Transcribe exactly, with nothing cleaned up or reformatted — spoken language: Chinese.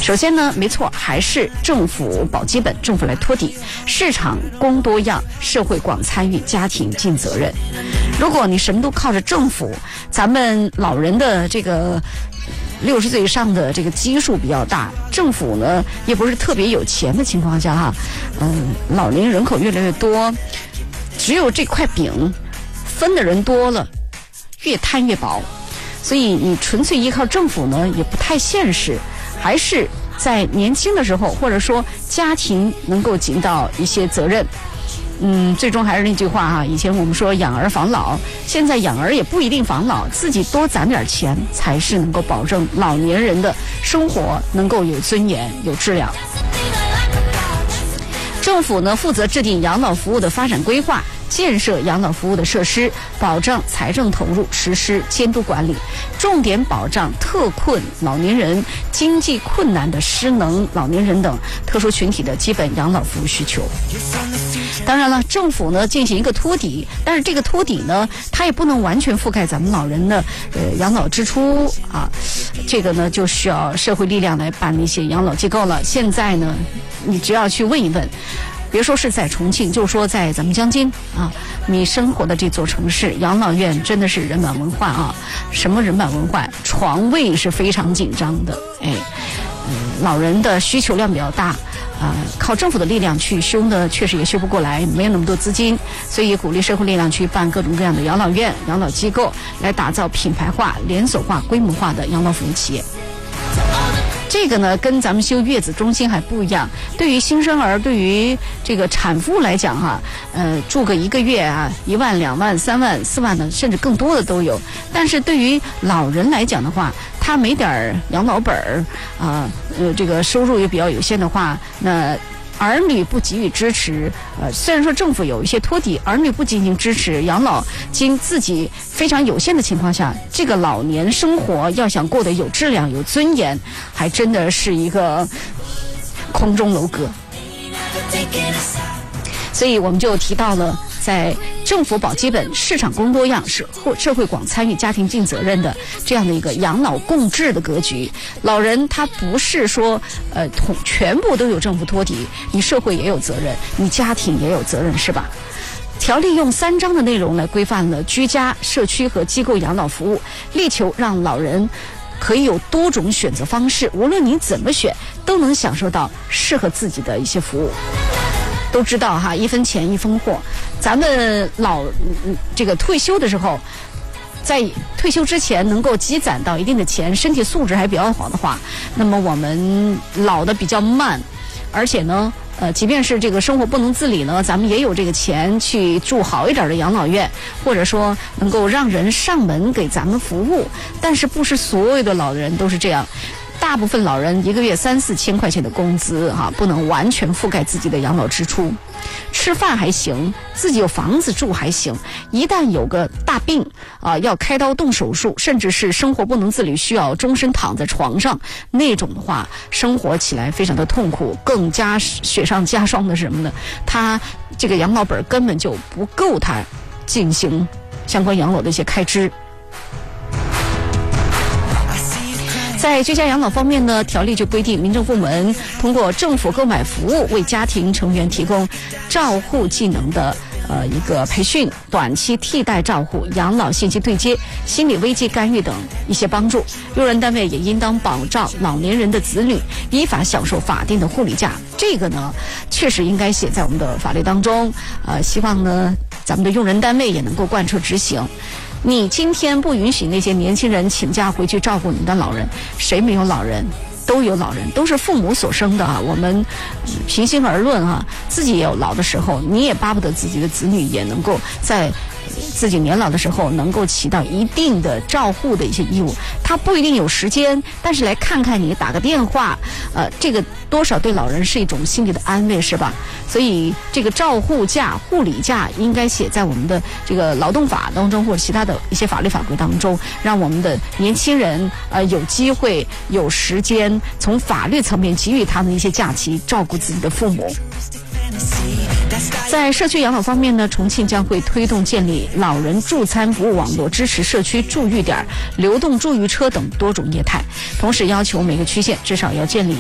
首先呢，没错，还是政府保基本，政府来托底，市场供多样，社会广参与，家庭尽责任。如果你什么都靠着政府，咱们老人的这个六十岁以上的这个基数比较大，政府呢也不是特别有钱的情况下哈，嗯，老龄人口越来越多，只有这块饼分的人多了，越摊越薄，所以你纯粹依靠政府呢也不太现实，还是在年轻的时候，或者说家庭能够尽到一些责任。嗯，最终还是那句话哈，以前我们说养儿防老，现在养儿也不一定防老，自己多攒点钱才是能够保证老年人的生活能够有尊严、有质量。政府呢负责制定养老服务的发展规划，建设养老服务的设施，保障财政投入，实施监督管理，重点保障特困老年人、经济困难的失能老年人等特殊群体的基本养老服务需求。当然了，政府呢进行一个托底，但是这个托底呢，它也不能完全覆盖咱们老人的呃养老支出啊，这个呢就需要社会力量来办那些养老机构了。现在呢，你只要去问一问。别说是在重庆，就说在咱们江津啊，你生活的这座城市，养老院真的是人满为患啊！什么人满为患？床位是非常紧张的，哎，嗯，老人的需求量比较大啊，靠政府的力量去修呢，确实也修不过来，没有那么多资金，所以鼓励社会力量去办各种各样的养老院、养老机构，来打造品牌化、连锁化、规模化的养老服务企业。这个呢，跟咱们修月子中心还不一样。对于新生儿，对于这个产妇来讲哈，呃，住个一个月啊，一万、两万、三万、四万的，甚至更多的都有。但是对于老人来讲的话，他没点养老本儿啊，呃，这个收入也比较有限的话，那儿女不给予支持，呃，虽然说政府有一些托底，儿女不进行支持，养老金自己非常有限的情况下，这个老年生活要想过得有质量、有尊严，还真的是一个空中楼阁。所以我们就提到了，在政府保基本、市场供多样、社社会广参与、家庭尽责任的这样的一个养老共治的格局，老人他不是说呃统全部都有政府托底，你社会也有责任，你家庭也有责任，是吧？条例用三章的内容来规范了居家、社区和机构养老服务，力求让老人可以有多种选择方式，无论你怎么选，都能享受到适合自己的一些服务。都知道哈，一分钱一分货。咱们老这个退休的时候，在退休之前能够积攒到一定的钱，身体素质还比较好的话，那么我们老的比较慢，而且呢，呃，即便是这个生活不能自理呢，咱们也有这个钱去住好一点的养老院，或者说能够让人上门给咱们服务。但是不是所有的老人都是这样。大部分老人一个月三四千块钱的工资哈、啊，不能完全覆盖自己的养老支出。吃饭还行，自己有房子住还行，一旦有个大病啊，要开刀动手术，甚至是生活不能自理，需要终身躺在床上，那种的话，生活起来非常的痛苦。更加雪上加霜的是什么呢？他这个养老本根本就不够他进行相关养老的一些开支。在居家养老方面呢，条例就规定，民政部门通过政府购买服务，为家庭成员提供照护技能的呃一个培训、短期替代照护、养老信息对接、心理危机干预等一些帮助。用人单位也应当保障老年人的子女依法享受法定的护理假。这个呢，确实应该写在我们的法律当中。呃，希望呢，咱们的用人单位也能够贯彻执行。你今天不允许那些年轻人请假回去照顾你的老人，谁没有老人？都有老人，都是父母所生的啊。我们平心而论啊，自己也有老的时候，你也巴不得自己的子女也能够在自己年老的时候能够起到一定的照护的一些义务。他不一定有时间，但是来看看你，打个电话，呃，这个多少对老人是一种心理的安慰，是吧？所以这个照护假、护理假应该写在我们的这个劳动法当中，或者其他的一些法律法规当中，让我们的年轻人呃有机会、有时间，从法律层面给予他们一些假期，照顾自己的父母。在社区养老方面呢，重庆将会推动建立老人助餐服务网络，支持社区助育点、流动助育车等多种业态，同时要求每个区县至少要建立